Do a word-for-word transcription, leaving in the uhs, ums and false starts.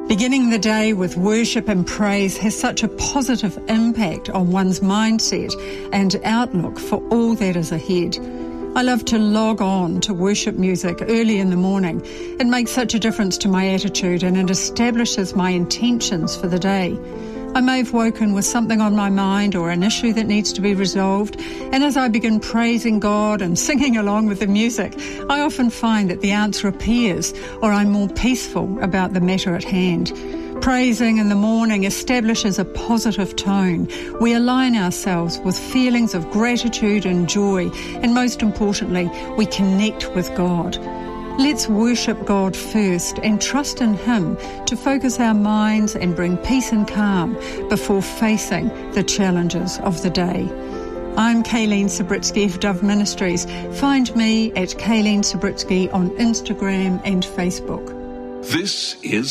Beginning the day with worship and praise has such a positive impact on one's mindset and outlook for all that is ahead. I love to log on to worship music early in the morning. It makes such a difference to my attitude and it establishes my intentions for the day. I may have woken with something on my mind or an issue that needs to be resolved, and as I begin praising God and singing along with the music, I often find that the answer appears, or I'm more peaceful about the matter at hand. Praising in the morning establishes a positive tone. We align ourselves with feelings of gratitude and joy, and most importantly, we connect with God. Let's worship God first and trust in Him to focus our minds and bring peace and calm before facing the challenges of the day. I'm Kayleen Sabritsky of Dove Ministries. Find me at Kayleen Sabritsky on Instagram and Facebook. This is